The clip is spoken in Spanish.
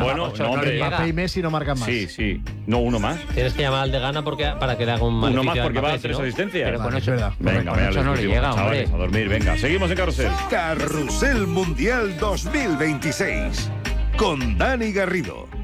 Bueno, no, hombre. Mbappé y Messi no marcan más. Sí. No, uno más. Tienes que llamar al de Gana para que le haga un maleficio. Uno más porque a va a Mbappé, 3 ¿no? asistencias. Pero con Es eso, verdad. Venga, con eso no le llega, chavales, hombre. a dormir, venga. Seguimos en Carrusel. Carrusel Mundial 2026 con Dani Garrido.